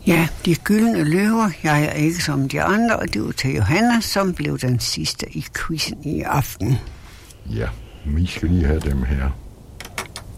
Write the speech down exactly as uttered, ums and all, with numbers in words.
Ja, de gyldne løver, jeg er ikke som de andre, og det var til Johanna, som blev den sidste i quizzen i aften. Ja, vi skal lige have dem her.